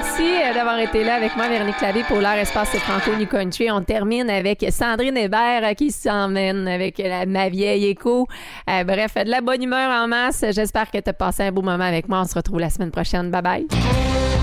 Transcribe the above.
merci d'avoir été là avec moi, Véronique Clavé, pour l'heure Espace Franco New Country. On termine avec Sandrine Hébert qui s'emmène avec ma vieille écho. Bref, de la bonne humeur en masse. J'espère que tu as passé un beau moment avec moi. On se retrouve la semaine prochaine. Bye bye.